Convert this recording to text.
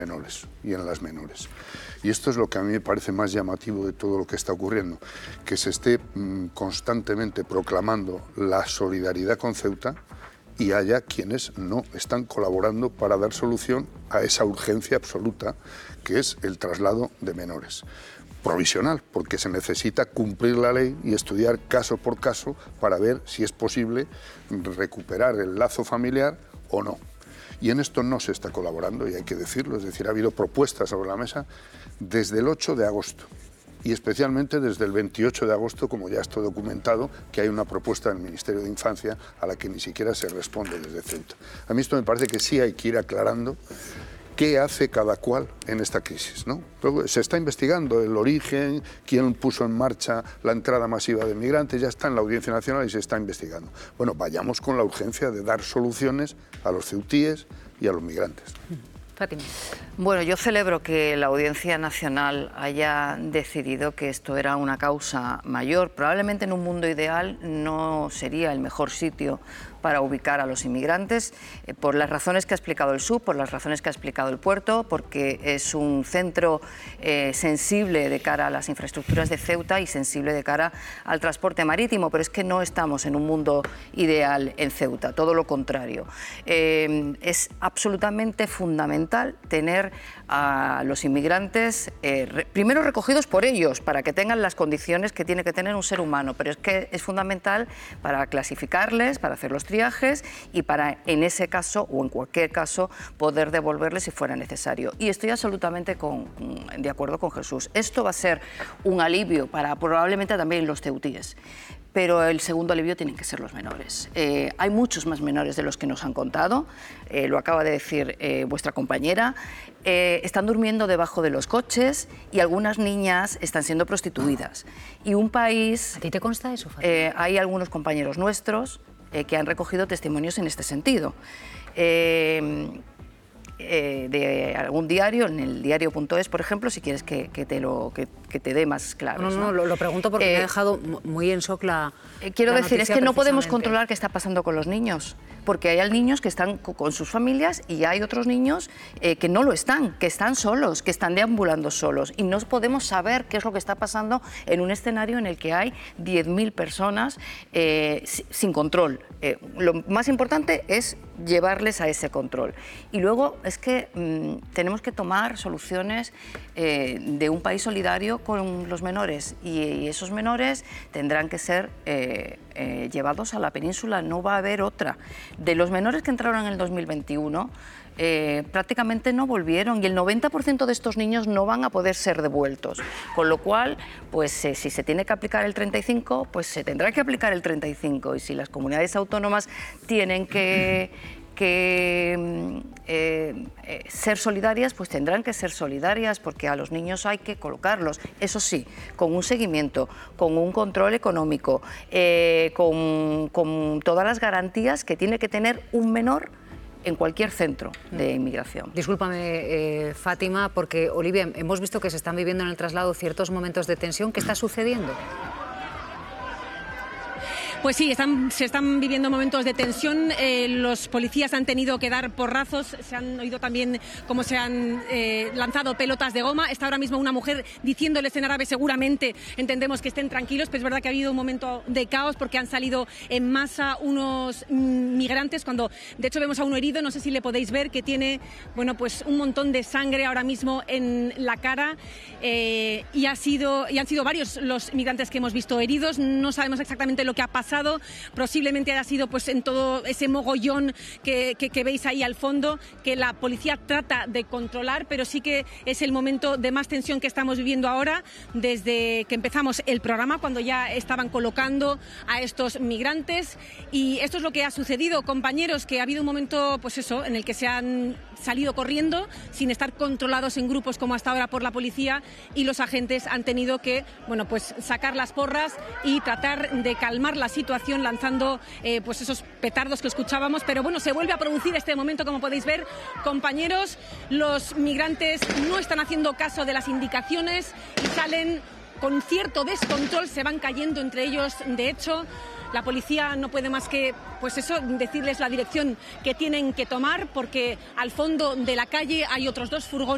menores y en las menores. Y esto es lo que a mí me parece más llamativo de todo lo que está ocurriendo, que se esté constantemente proclamando la solidaridad con Ceuta y haya quienes no están colaborando para dar solución a esa urgencia absoluta que es el traslado de menores. Provisional, porque se necesita cumplir la ley y estudiar caso por caso para ver si es posible recuperar el lazo familiar o no. Y en esto no se está colaborando, y hay que decirlo, es decir, ha habido propuestas sobre la mesa desde el 8 de agosto, y especialmente desde el 28 de agosto, como ya está documentado, que hay una propuesta del Ministerio de Infancia a la que ni siquiera se responde desde Ceuta. A mí esto me parece que sí hay que ir aclarando qué hace cada cual en esta crisis, ¿no? Luego se está investigando el origen, quién puso en marcha la entrada masiva de migrantes, ya está en la Audiencia Nacional y se está investigando. Bueno, vayamos con la urgencia de dar soluciones a los ceutíes y a los migrantes. Fátima. Bueno, yo celebro que la Audiencia Nacional haya decidido que esto era una causa mayor. Probablemente en un mundo ideal no sería el mejor sitio para ubicar a los inmigrantes, por las razones que ha explicado el SUB, por las razones que ha explicado el puerto, porque es un centro sensible de cara a las infraestructuras de Ceuta y sensible de cara al transporte marítimo, pero es que no estamos en un mundo ideal en Ceuta, todo lo contrario. Es absolutamente fundamental tener a los inmigrantes primero recogidos por ellos, para que tengan las condiciones que tiene que tener un ser humano, pero es que es fundamental para clasificarles, para hacer los triajes y para, en ese caso o en cualquier caso, poder devolverles si fuera necesario. Y estoy absolutamente de acuerdo con Jesús. Esto va a ser un alivio para probablemente también los ceutíes. Pero el segundo alivio tienen que ser los menores. Hay muchos más menores de los que nos han contado, lo acaba de decir vuestra compañera, están durmiendo debajo de los coches y algunas niñas están siendo prostituidas. Y un país... ¿A ti te consta eso, Fátima? Hay algunos compañeros nuestros que han recogido testimonios en este sentido. De algún diario, en el diario.es, por ejemplo, si quieres que te dé más claros. No, lo pregunto porque me ha dejado muy en shock la quiero decir, es que no podemos precisamente. controlar qué está pasando con los niños, porque hay niños que están con sus familias y hay otros niños que no lo están, que están solos, que están deambulando solos, y no podemos saber qué es lo que está pasando en un escenario en el que hay 10.000 personas sin control. Lo más importante es llevarles a ese control. Y luego es que tenemos que tomar soluciones de un país solidario con los menores, y esos menores tendrán que ser llevados a la península, no va a haber otra. De los menores que entraron en el 2021, prácticamente no volvieron, y el 90% de estos niños no van a poder ser devueltos, con lo cual, pues si se tiene que aplicar el 35, pues se tendrá que aplicar el 35, y si las comunidades autónomas tienen que ser solidarias, pues tendrán que ser solidarias, porque a los niños hay que colocarlos, eso sí, con un seguimiento, con un control económico, con todas las garantías que tiene que tener un menor en cualquier centro de inmigración. Discúlpame, Fátima, porque, Olivia, hemos visto que se están viviendo en el traslado ciertos momentos de tensión. ¿Qué está sucediendo? Pues sí, se están viviendo momentos de tensión. Los policías han tenido que dar porrazos. Se han oído también cómo se han lanzado pelotas de goma. Está ahora mismo una mujer diciéndoles en árabe, seguramente entendemos que estén tranquilos, pero es verdad que ha habido un momento de caos porque han salido en masa unos migrantes, cuando de hecho vemos a uno herido, no sé si le podéis ver, que tiene, bueno, pues un montón de sangre ahora mismo en la cara, y han sido varios los migrantes que hemos visto heridos. No sabemos exactamente lo que ha pasado. Posiblemente haya sido pues en todo ese mogollón que veis ahí al fondo, que la policía trata de controlar, pero sí que es el momento de más tensión que estamos viviendo ahora, desde que empezamos el programa, cuando ya estaban colocando a estos migrantes. Y esto es lo que ha sucedido, compañeros, que ha habido un momento, pues eso, en el que se han salido corriendo sin estar controlados en grupos como hasta ahora por la policía, y los agentes han tenido que, bueno, pues sacar las porras y tratar de calmar la situación lanzando pues esos petardos que escuchábamos. Pero bueno, se vuelve a producir este momento, como podéis ver, compañeros. Los migrantes no están haciendo caso de las indicaciones y salen con cierto descontrol, se van cayendo entre ellos. De hecho, la policía no puede más que, pues eso, decirles la dirección que tienen que tomar, porque al fondo de la calle hay otros dos furgones